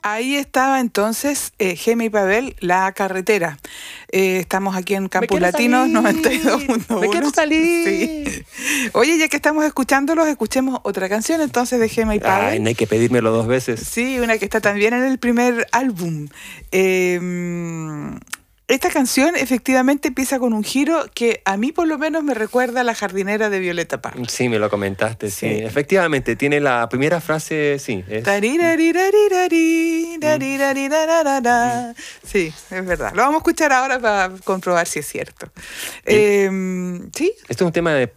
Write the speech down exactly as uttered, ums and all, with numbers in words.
Ahí estaba entonces eh, Gema y Pavel, La Carretera. Eh, estamos aquí en Campus Latinos noventa y dos punto uno. Me quiero salir. Sí. Oye, ya que estamos escuchándolos, escuchemos otra canción entonces de Gema y Pavel. Ay, no hay que pedírmelo dos veces. Sí, una que está también en el primer álbum. Eh, esta canción efectivamente empieza con un giro que a mí por lo menos me recuerda a La jardinera de Violeta Parra. Sí, me lo comentaste, sí. Sí. Efectivamente, tiene la primera frase, sí. Es... Tarirarirarirari, tarirarirarirara. Sí, es verdad. Lo vamos a escuchar ahora para comprobar si es cierto. Eh, ¿Sí? Esto es un tema de